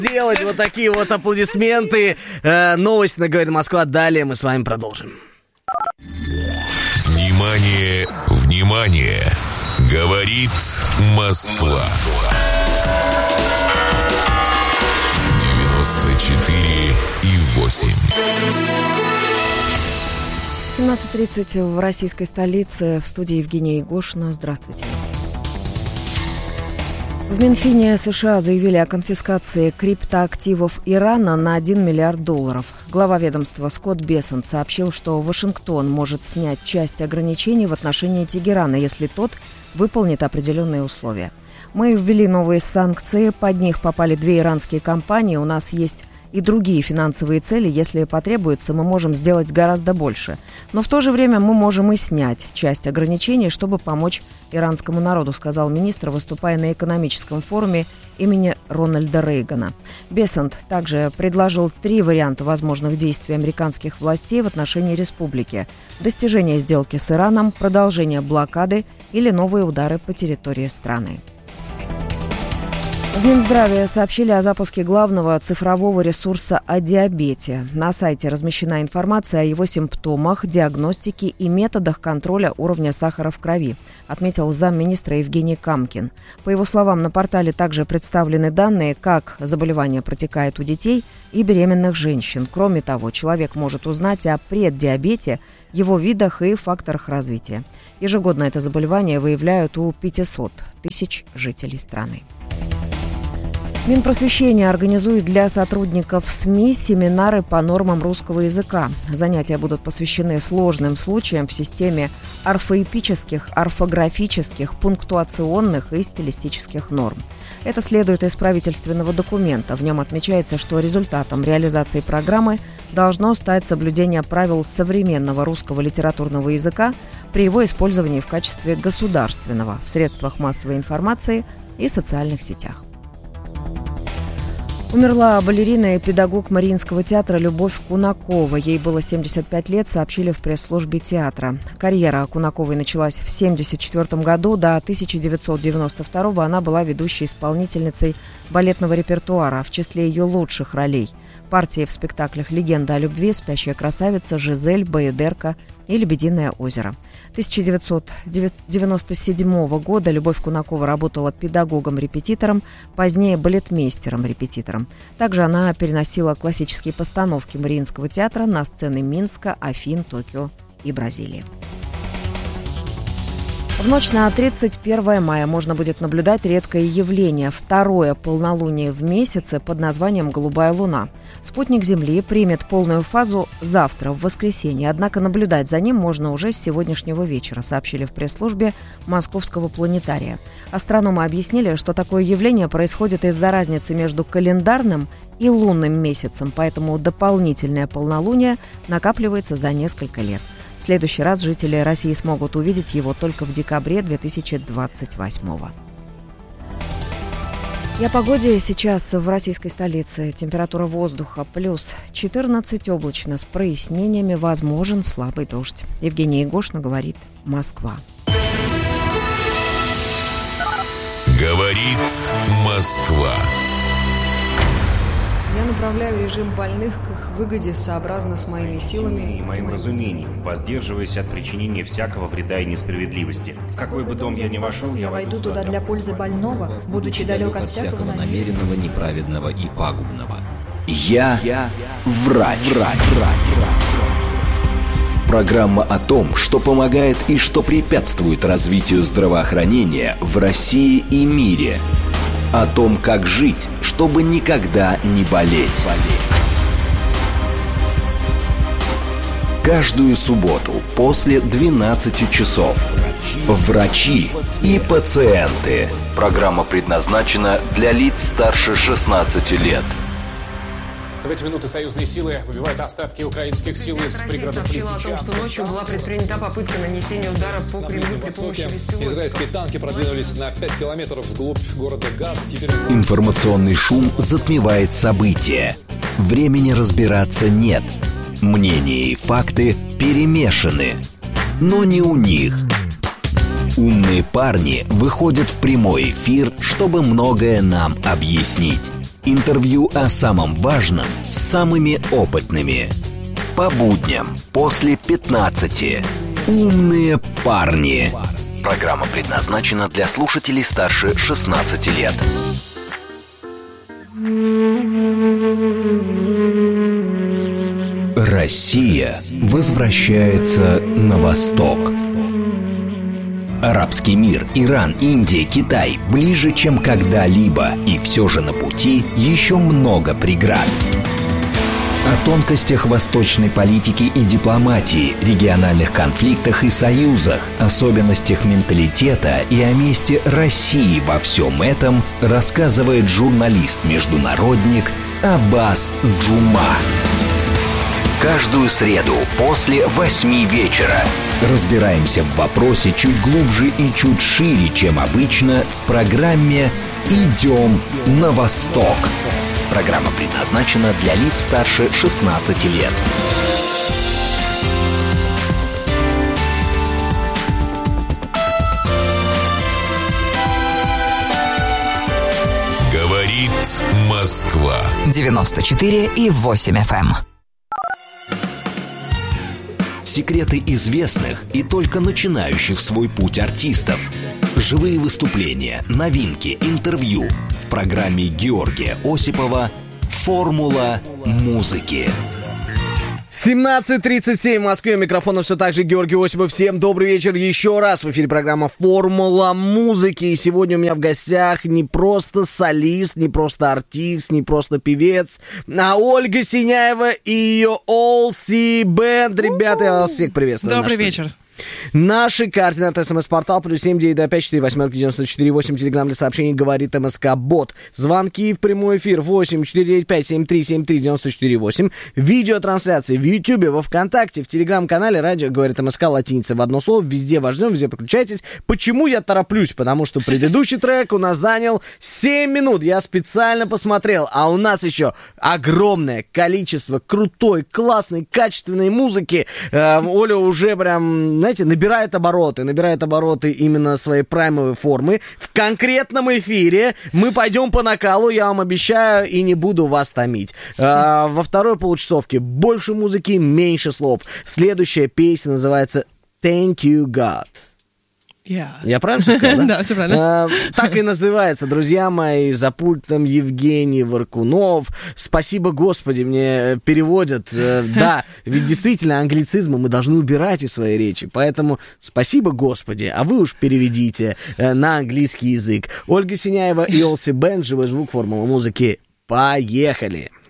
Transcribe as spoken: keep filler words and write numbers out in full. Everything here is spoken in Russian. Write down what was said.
делать вот такие вот аплодисменты. Э, новости на «Говорит Москва». Далее мы с вами продолжим. Внимание, внимание! Говорит Москва. девяносто четыре и восемь. семнадцать тридцать в российской столице. В студии Евгения Егошина. Здравствуйте. В Минфине США заявили о конфискации криптоактивов Ирана на один миллиард долларов. Глава ведомства Скотт Бессент сообщил, что Вашингтон может снять часть ограничений в отношении Тегерана, если тот выполнит определенные условия. Мы ввели новые санкции, под них попали две иранские компании, у нас есть и другие финансовые цели, если потребуется, мы можем сделать гораздо больше. Но в то же время мы можем и снять часть ограничений, чтобы помочь иранскому народу, сказал министр, выступая на экономическом форуме имени Рональда Рейгана. Бессент также предложил три варианта возможных действий американских властей в отношении республики: достижение сделки с Ираном, продолжение блокады или новые удары по территории страны. В Минздраве сообщили о запуске главного цифрового ресурса о диабете. На сайте размещена информация о его симптомах, диагностике и методах контроля уровня сахара в крови, отметил замминистра Евгений Камкин. По его словам, на портале также представлены данные, как заболевание протекает у детей и беременных женщин. Кроме того, человек может узнать о преддиабете, его видах и факторах развития. Ежегодно это заболевание выявляют у пятисот тысяч жителей страны. Минпросвещение организует для сотрудников СМИ семинары по нормам русского языка. Занятия будут посвящены сложным случаям в системе орфоэпических, орфографических, пунктуационных и стилистических норм. Это следует из правительственного документа. В нем отмечается, что результатом реализации программы должно стать соблюдение правил современного русского литературного языка при его использовании в качестве государственного в средствах массовой информации и социальных сетях. Умерла балерина и педагог Мариинского театра Любовь Кунакова. Ей было семьдесят пять лет, сообщили в пресс-службе театра. Карьера Кунаковой началась в семьдесят четвёртом году. До тысяча девятьсот девяносто второго она была ведущей исполнительницей балетного репертуара. В числе ее лучших ролей партии в спектаклях «Легенда о любви», «Спящая красавица», «Жизель», «Баядерка» и «Лебединое озеро». тысяча девятьсот девяносто седьмого года Любовь Кунакова работала педагогом-репетитором, позднее балетмейстером-репетитором. Также она переносила классические постановки Мариинского театра на сцены Минска, Афин, Токио и Бразилии. В ночь на тридцать первое мая можно будет наблюдать редкое явление – второе полнолуние в месяце под названием «Голубая луна». Спутник Земли примет полную фазу завтра, в воскресенье, однако наблюдать за ним можно уже с сегодняшнего вечера, сообщили в пресс-службе Московского планетария. Астрономы объяснили, что такое явление происходит из-за разницы между календарным и лунным месяцем, поэтому дополнительное полнолуние накапливается за несколько лет. В следующий раз жители России смогут увидеть его только в декабре две тысячи двадцать восьмого. И о погоде сейчас в российской столице. Температура воздуха плюс четырнадцать, облачно с прояснениями, возможен слабый дождь. Евгения Егошина, говорит Москва. Говорит Москва. Я направляю режим больных к их выгоде сообразно с моими силами и моим разумением, воздерживаясь от причинения всякого вреда и несправедливости. В какой бы дом я ни вошел, я войду туда для пользы больного, будучи далек от всякого намеренного, неправедного и пагубного. Я, я врач. врач, врач, врач. Программа о том, что помогает и что препятствует развитию здравоохранения в России и мире. О том, как жить, чтобы никогда не болеть. Каждую субботу после двенадцати часов. Врачи и пациенты. Программа предназначена для лиц старше шестнадцати лет. В эти минуты союзные силы выбивают остатки украинских сил из пригородов Лисичанска. Сообщила о том, что ночью была предпринята попытка нанесения удара по Кремлю при помощи беспилотников. Израильские танки продвинулись на пять километров вглубь города Газ. Теперь... Информационный шум затмевает события. Времени разбираться нет. Мнения и факты перемешаны. Но не у них. Умные парни выходят в прямой эфир, чтобы многое нам объяснить. Интервью о самом важном с самыми опытными. По будням после пятнадцати. «Умные парни». Программа предназначена для слушателей старше шестнадцати лет. Россия возвращается на восток. Арабский мир, Иран, Индия, Китай ближе, чем когда-либо, и все же на пути еще много преград. О тонкостях восточной политики и дипломатии, региональных конфликтах и союзах, особенностях менталитета и о месте России во всем этом рассказывает журналист-международник Аббас Джума. Каждую среду после восьми вечера разбираемся в вопросе чуть глубже и чуть шире, чем обычно, в программе «Идем на восток». Программа предназначена для лиц старше шестнадцати лет. Говорит Москва. девяносто четыре и восемь эф эм. Секреты известных и только начинающих свой путь артистов. Живые выступления, новинки, интервью в программе Георгия Осипова «Формула музыки». семнадцать тридцать семь в Москве. У микрофона все так же Георгий Осипов. Всем добрый вечер еще раз. В эфире программа «Формула музыки». И сегодня у меня в гостях не просто солист, не просто артист, не просто певец, а Ольга Синяева и ее All C Band. Ребята, я вас всех приветствую. Добрый вечер. Наши координаты. СМС-портал плюс семь девять два пять четыре восемь девяносто четыре восемь. Телеграм для сообщений говорит МСК Бот. Звонки в прямой эфир восемь четыре девять пять семь три семь три девяносто четыре восемь. Видеотрансляции в Ютьюбе, во Вконтакте, в Телеграм-канале радио говорит МСК латиница в одно слово. Везде вас ждем, везде подключайтесь. Почему я тороплюсь? Потому что предыдущий трек у нас занял семь минут. Я специально посмотрел. А у нас еще огромное количество крутой, классной, качественной музыки. Э, Оля уже прям, знаете, набирает обороты, набирает обороты именно своей праймовой формы. В конкретном эфире мы пойдем по накалу, я вам обещаю, и не буду вас томить. А, во второй получасовке больше музыки, меньше слов. Следующая песня называется «Thank you, God». Yeah. Я правильно все сказал, да? Да, все правильно. А, так и называется, друзья мои, за пультом Евгений Варкунов. Спасибо, Господи, мне переводят. Да, ведь действительно англицизмы мы должны убирать из своей речи. Поэтому спасибо, Господи, а вы уж переведите на английский язык. Ольга Синяева и All C Band, живой звук, формула музыки. Поехали!